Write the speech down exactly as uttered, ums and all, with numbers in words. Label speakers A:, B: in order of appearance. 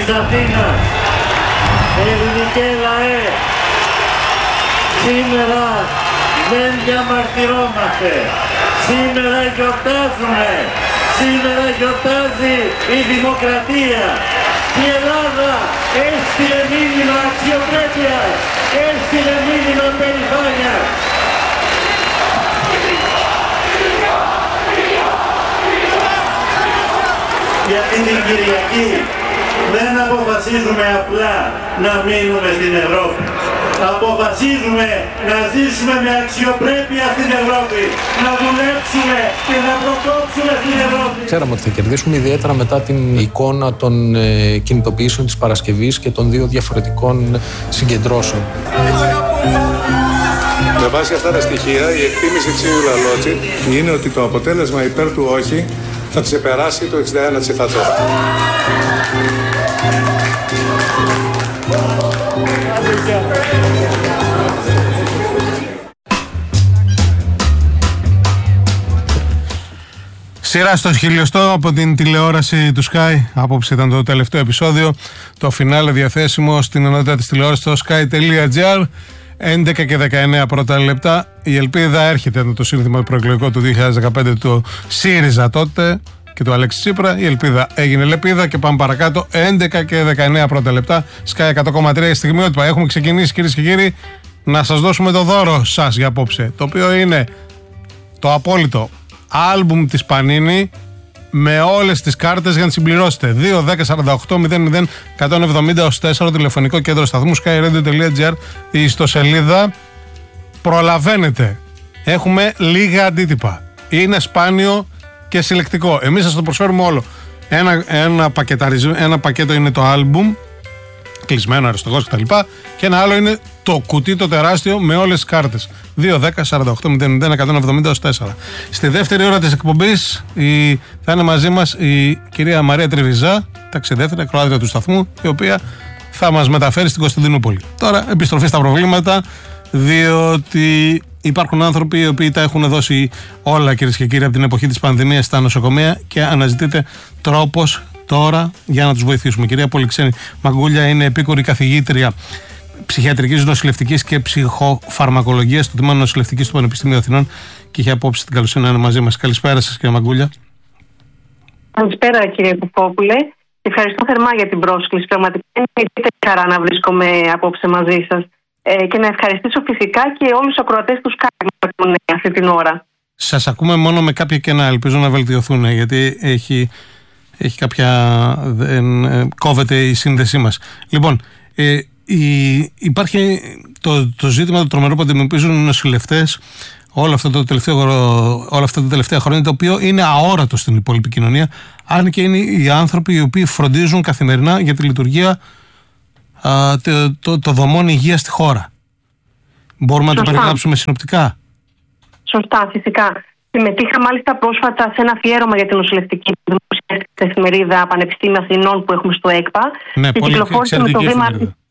A: Αθήνας. Ελληνικέ λαέ, σήμερα δεν διαμαρτυρόμαστε. Σήμερα γιορτάζουμε. Σήμερα γιορτάζει η δημοκρατία. Η Ελλάδα έστειλε μήνυμα αξιοπρέπειας, έστειλε μήνυμα περηφάνειας. Γιατί την Κυριακή δεν αποφασίζουμε απλά να μείνουμε στην Ευρώπη. Αποφασίζουμε να ζήσουμε με αξιοπρέπεια στην Ευρώπη, να δουλέψουμε και να προκόψουμε στην Ευρώπη.
B: Ξέραμε ότι θα κερδίσουμε, ιδιαίτερα μετά την εικόνα των ε, κινητοποιήσεων της Παρασκευής και των δύο διαφορετικών συγκεντρώσεων.
C: Με βάση αυτά τα στοιχεία, η εκτίμηση της Ιούλα Λότσι είναι ότι το αποτέλεσμα υπέρ του όχι θα ξεπεράσει το εξήντα ένα τοις εκατό.
D: Σειρά στο χιλιοστό από την τηλεόραση του Sky. Απόψε ήταν το τελευταίο επεισόδιο. Το φινάλε διαθέσιμο στην ενότητα της τηλεόρασης στο sky.gr. έντεκα και δεκαεννέα πρώτα λεπτά. Η ελπίδα έρχεται με το σύνθημα προεκλογικό του δύο χιλιάδες δεκαπέντε του ΣΥΡΙΖΑ τότε και του Αλέξη Τσίπρα. Η ελπίδα έγινε λεπίδα και πάμε παρακάτω. έντεκα και δεκαεννέα πρώτα λεπτά. Sky εκατό κόμμα τρία στιγμιότυπα. Έχουμε ξεκινήσει, κυρίες και κύριοι, να σας δώσουμε το δώρο σας για απόψε. Το οποίο είναι το απόλυτο άλμπουμ της Πανίνη με όλες τις κάρτες για να συμπληρώσετε. δύο δέκα σαράντα οκτώ μηδέν μηδέν εκατόν εβδομήντα τέσσερα τηλεφωνικό κέντρο σταθμού skyradio.gr, η ιστοσελίδα. Προλαβαίνετε. Έχουμε λίγα αντίτυπα. Είναι σπάνιο και συλλεκτικό. Εμείς σας το προσφέρουμε όλο. Ένα, ένα, ένα πακέτο είναι το άλμπουμ, κλεισμένο, αριστογός κτλ. Και ένα άλλο είναι το κουτί το τεράστιο με όλες τις κάρτες. δύο δέκα σαράντα οκτώ μηδέν μηδέν εκατόν εβδομήντα τέσσερα. Στη δεύτερη ώρα της εκπομπής η, θα είναι μαζί μας η κυρία Μαρία Τριβιζά, ταξιδεύτρια, ακροάτρια του σταθμού, η οποία θα μας μεταφέρει στην Κωνσταντινούπολη. Τώρα επιστροφή στα προβλήματα, διότι υπάρχουν άνθρωποι οι οποίοι τα έχουν δώσει όλα, κυρίες και κύριοι, από την εποχή της πανδημίας στα νοσοκομεία και αναζητείται τρόπος τώρα για να τους βοηθήσουμε. Η κυρία Πολυξένη Μαγκούλια είναι επίκουρη καθηγήτρια ψυχιατρικής νοσηλευτικής και ψυχοφαρμακολογίας στο Τμήμα Νοσηλευτικής του Πανεπιστημίου Αθηνών και είχε απόψε την καλοσύνη να είναι μαζί μας. Καλησπέρα σας, κυρία Μαγκούλια.
E: Καλησπέρα, κύριε Κουφόπουλε. Ευχαριστώ θερμά για την πρόσκληση. Πραγματικά είναι ιδιαίτερη χαρά να βρίσκομαι απόψε μαζί σας. Ε, και να ευχαριστήσω φυσικά και όλους τους ακροατές του Sky που ακούν αυτή την ώρα. Σας ακούμε μόνο με κάποια κενά. Ελπίζω να βελτιωθούν, γιατί έχει, έχει κάποια. Δεν, ε, κόβεται η σύνδεσή μας. Λοιπόν, ε, η, υπάρχει το, το ζήτημα το τρομερό που αντιμετωπίζουν οι νοσηλευτές όλα αυτά, το τελευταίο, όλα αυτά τα τελευταία χρόνια, το οποίο είναι αόρατο στην υπόλοιπη κοινωνία, αν και είναι οι άνθρωποι οι οποίοι φροντίζουν καθημερινά για τη λειτουργία α, το, το, το δομών υγείας στη χώρα. Μπορούμε Σωστά. να το περιγράψουμε συνοπτικά. Σωστά, φυσικά. Συμμετείχα μάλιστα πρόσφατα σε ένα αφιέρωμα για την νοσηλευτική δημοσίευση στην εφημερίδα Πανεπιστήμια Αθηνών που έχουμε στο ΕΚΠΑ.
D: Ναι,
E: και
D: πολύ
E: κυκλοφόρησε με το βήμα.